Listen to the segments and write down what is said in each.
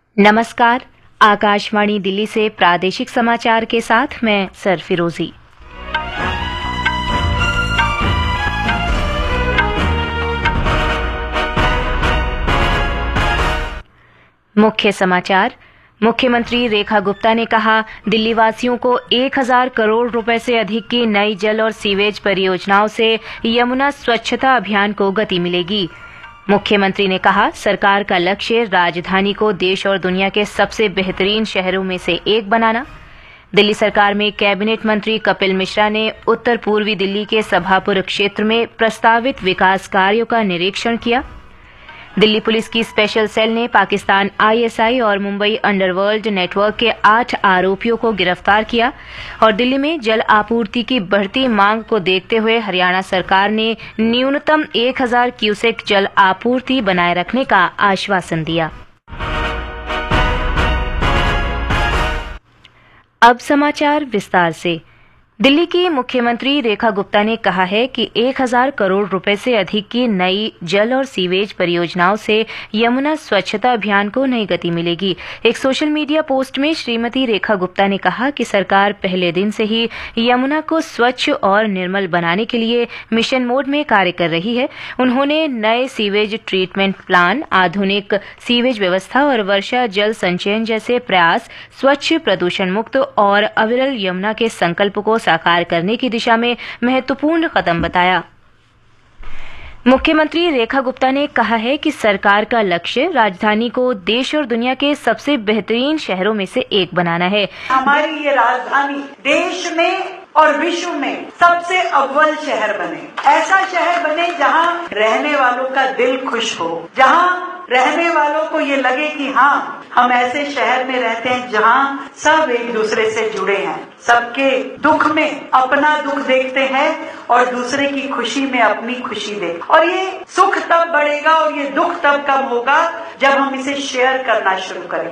नमस्कार। आकाशवाणी दिल्ली से प्रादेशिक समाचार के साथ मैं सरफिरोजी। मुख्य समाचार। मुख्यमंत्री रेखा गुप्ता ने कहा, दिल्ली वासियों को 1000 करोड़ रुपए से अधिक की नई जल और सीवेज परियोजनाओं से यमुना स्वच्छता अभियान को गति मिलेगी। मुख्यमंत्री ने कहा, सरकार का लक्ष्य राजधानी को देश और दुनिया के सबसे बेहतरीन शहरों में से एक बनाना। दिल्ली सरकार में कैबिनेट मंत्री कपिल मिश्रा ने उत्तर पूर्वी दिल्ली के सभापुर क्षेत्र में प्रस्तावित विकास कार्यों का निरीक्षण किया। दिल्ली पुलिस की स्पेशल सेल ने पाकिस्तान ISI और मुंबई अंडरवर्ल्ड नेटवर्क के 8 आरोपियों को गिरफ्तार किया। और दिल्ली में जल आपूर्ति की बढ़ती मांग को देखते हुए हरियाणा सरकार ने न्यूनतम 1000 क्यूसेक जल आपूर्ति बनाए रखने का आश्वासन दिया। अब समाचार विस्तार से। दिल्ली की मुख्यमंत्री रेखा गुप्ता ने कहा है कि 1000 करोड़ रुपए से अधिक की नई जल और सीवेज परियोजनाओं से यमुना स्वच्छता अभियान को नई गति मिलेगी। एक सोशल मीडिया पोस्ट में श्रीमती रेखा गुप्ता ने कहा कि सरकार पहले दिन से ही यमुना को स्वच्छ और निर्मल बनाने के लिए मिशन मोड में कार्य कर रही है। उन्होंने नए सीवेज ट्रीटमेंट प्लान, आधुनिक सीवेज व्यवस्था और वर्षा जल संचयन जैसे प्रयास स्वच्छ, प्रदूषण मुक्त और अविरल यमुना के संकल्प को साकार करने की दिशा में महत्वपूर्ण कदम बताया। मुख्यमंत्री रेखा गुप्ता ने कहा है कि सरकार का लक्ष्य राजधानी को देश और दुनिया के सबसे बेहतरीन शहरों में से एक बनाना है। हमारी ये राजधानी देश में और विश्व में सबसे अव्वल शहर बने। ऐसा शहर बने जहां रहने वालों का दिल खुश हो, जहां रहने वालों को ये लगे कि हाँ, हम ऐसे शहर में रहते हैं जहां सब एक दूसरे से जुड़े हैं, सबके दुख में अपना दुख देखते हैं और दूसरे की खुशी में अपनी खुशी देखते। और ये सुख तब बढ़ेगा और ये दुख तब कम होगा जब हम इसे शेयर करना शुरू करें।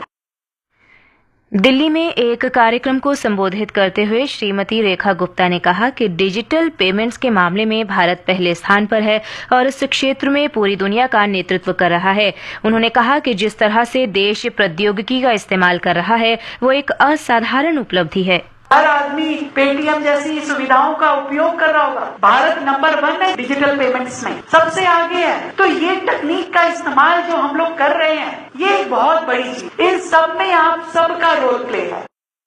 दिल्ली में एक कार्यक्रम को संबोधित करते हुए श्रीमती रेखा गुप्ता ने कहा कि डिजिटल पेमेंट्स के मामले में भारत पहले स्थान पर है और इस क्षेत्र में पूरी दुनिया का नेतृत्व कर रहा है। उन्होंने कहा कि जिस तरह से देश प्रौद्योगिकी का इस्तेमाल कर रहा है वो एक असाधारण उपलब्धि है। हर आदमी पेटीएम जैसी सुविधाओं का उपयोग कर रहा होगा। भारत नंबर 1 है डिजिटल पेमेंट्स में, सबसे आगे है। तो ये तकनीक का इस्तेमाल जो हम लोग कर रहे हैं, ये एक बहुत बड़ी चीज। इन सब में आप सबका रोल प्ले है।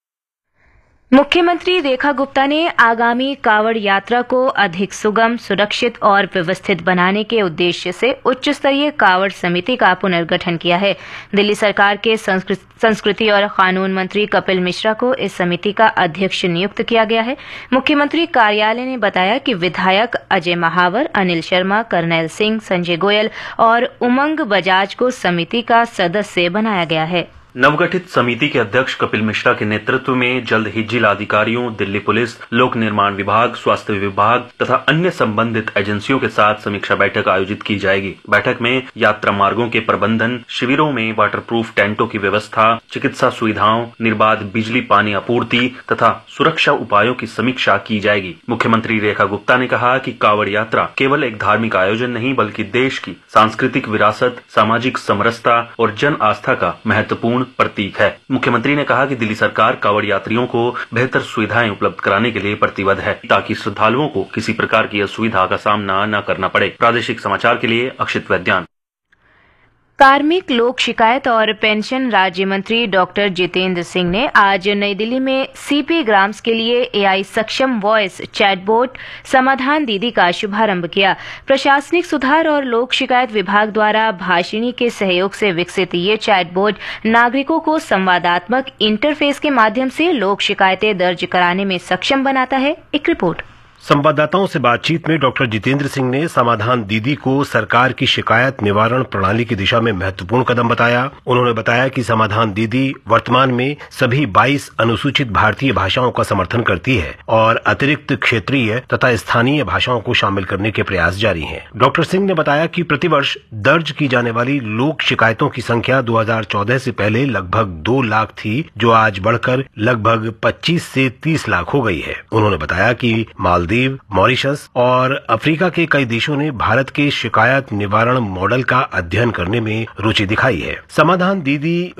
मुख्यमंत्री रेखा गुप्ता ने आगामी कावड़ यात्रा को अधिक सुगम, सुरक्षित और व्यवस्थित बनाने के उद्देश्य से उच्च स्तरीय कावड़ समिति का पुनर्गठन किया है। दिल्ली सरकार के संस्कृति और कानून मंत्री कपिल मिश्रा को इस समिति का अध्यक्ष नियुक्त किया गया है। मुख्यमंत्री कार्यालय ने बताया कि विधायक अजय महावर, अनिल शर्मा, करनैल सिंह, संजय गोयल और उमंग बजाज को समिति का सदस्य बनाया गया है। नवगठित समिति के अध्यक्ष कपिल मिश्रा के नेतृत्व में जल्द ही जिला अधिकारियों, दिल्ली पुलिस, लोक निर्माण विभाग, स्वास्थ्य विभाग तथा अन्य संबंधित एजेंसियों के साथ समीक्षा बैठक आयोजित की जाएगी। बैठक में यात्रा मार्गों के प्रबंधन, शिविरों में वाटरप्रूफ टेंटों की व्यवस्था, चिकित्सा सुविधाओं, निर्बाध बिजली पानी आपूर्ति तथा सुरक्षा उपायों की समीक्षा की जाएगी। मुख्यमंत्री रेखा गुप्ता ने कहा कि कावड़ यात्रा केवल एक धार्मिक आयोजन नहीं बल्कि देश की सांस्कृतिक विरासत, सामाजिक समरसता और जन आस्था का महत्वपूर्ण प्रतीक है। मुख्यमंत्री ने कहा कि दिल्ली सरकार कावड़ यात्रियों को बेहतर सुविधाएं उपलब्ध कराने के लिए प्रतिबद्ध है ताकि श्रद्धालुओं को किसी प्रकार की असुविधा का सामना न करना पड़े। प्रादेशिक समाचार के लिए अक्षित वैद्यान। कार्मिक, लोक शिकायत और पेंशन राज्य मंत्री डॉक्टर जितेंद्र सिंह ने आज नई दिल्ली में CP ग्राम्स के लिए AI सक्षम वॉइस चैटबोट समाधान दीदी का शुभारंभ किया। प्रशासनिक सुधार और लोक शिकायत विभाग द्वारा भाषिणी के सहयोग से विकसित ये चैटबोट नागरिकों को संवादात्मक इंटरफेस के माध्यम से लोक शिकायतें दर्ज कराने में सक्षम बनाता है। एक रिपोर्ट। संवाददाताओं से बातचीत में डॉक्टर जितेंद्र सिंह ने समाधान दीदी को सरकार की शिकायत निवारण प्रणाली की दिशा में महत्वपूर्ण कदम बताया। उन्होंने बताया कि समाधान दीदी वर्तमान में सभी 22 अनुसूचित भारतीय भाषाओं का समर्थन करती है और अतिरिक्त क्षेत्रीय तथा स्थानीय भाषाओं को शामिल करने के प्रयास जारी हैं। डॉक्टर सिंह ने बताया कि प्रतिवर्ष दर्ज की जाने वाली लोक शिकायतों की संख्या 2014 से पहले लगभग 2 लाख थी, जो आज बढ़कर लगभग 25 से 30 लाख हो गई है। उन्होंने बताया कि मालदीव, मॉरिशस और अफ्रीका के कई देशों ने भारत के शिकायत निवारण मॉडल का अध्ययन करने में रुचि दिखाई है। समाधान दीदी